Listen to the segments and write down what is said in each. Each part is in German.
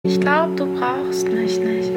Ich glaube, du brauchst mich nicht.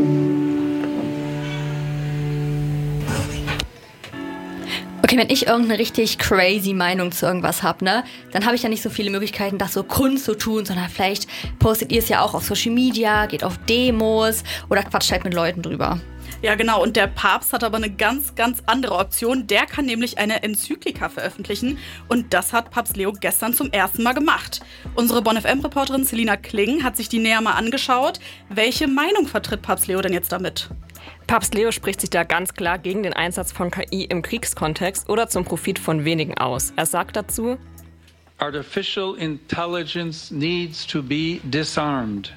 Okay, wenn ich irgendeine richtig crazy Meinung zu irgendwas habe, ne, dann habe ich ja nicht so viele Möglichkeiten, das so kundzutun, sondern vielleicht postet ihr es ja auch auf Social Media, geht auf Demos oder quatscht halt mit Leuten drüber. Ja, genau. Und der Papst hat aber eine ganz, ganz andere Option. Der kann nämlich eine Enzyklika veröffentlichen. Und das hat Papst Leo gestern zum ersten Mal gemacht. Unsere Bonn-FM-Reporterin Selina Kling hat sich die näher mal angeschaut. Welche Meinung vertritt Papst Leo denn jetzt damit? Papst Leo spricht sich da ganz klar gegen den Einsatz von KI im Kriegskontext oder zum Profit von wenigen aus. Er sagt dazu: Artificial intelligence needs to be disarmed.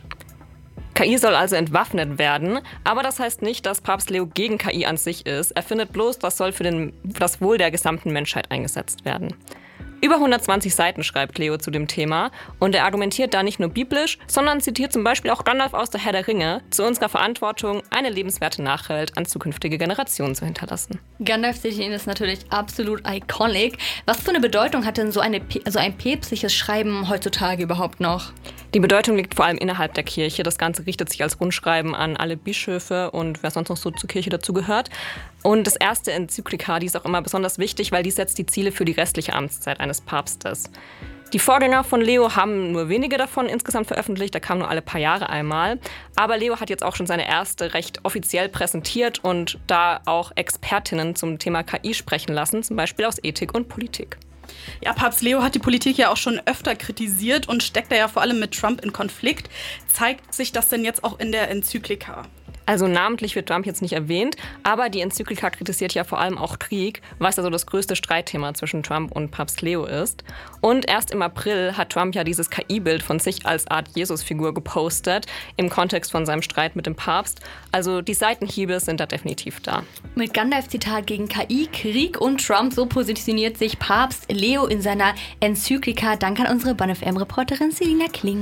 KI soll also entwaffnet werden, aber das heißt nicht, dass Papst Leo gegen KI an sich ist. Er findet bloß, das soll für das Wohl der gesamten Menschheit eingesetzt werden. Über 120 Seiten schreibt Leo zu dem Thema und er argumentiert da nicht nur biblisch, sondern zitiert zum Beispiel auch Gandalf aus der Herr der Ringe zu unserer Verantwortung, eine lebenswerte Nachwelt an zukünftige Generationen zu hinterlassen. Gandalf zitieren ist natürlich absolut iconic. Was für eine Bedeutung hat denn so ein päpstliches Schreiben heutzutage überhaupt noch? Die Bedeutung liegt vor allem innerhalb der Kirche. Das Ganze richtet sich als Rundschreiben an alle Bischöfe und wer sonst noch so zur Kirche dazugehört. Und das erste Enzyklika, die ist auch immer besonders wichtig, weil die setzt die Ziele für die restliche Amtszeit eines Papstes. Die Vorgänger von Leo haben nur wenige davon insgesamt veröffentlicht, da kam nur alle paar Jahre einmal. Aber Leo hat jetzt auch schon seine erste recht offiziell präsentiert und da auch Expertinnen zum Thema KI sprechen lassen, zum Beispiel aus Ethik und Politik. Ja, Papst Leo hat die Politik ja auch schon öfter kritisiert und steckt da ja vor allem mit Trump in Konflikt. Zeigt sich das denn jetzt auch in der Enzyklika? Also namentlich wird Trump jetzt nicht erwähnt, aber die Enzyklika kritisiert ja vor allem auch Krieg, was also das größte Streitthema zwischen Trump und Papst Leo ist. Und erst im April hat Trump ja dieses KI-Bild von sich als Art Jesus-Figur gepostet, im Kontext von seinem Streit mit dem Papst. Also die Seitenhiebe sind da definitiv da. Mit Gandalf-Zitat gegen KI, Krieg und Trump, so positioniert sich Papst Leo in seiner Enzyklika. Danke an unsere Bonn-FM-Reporterin Selina Kling.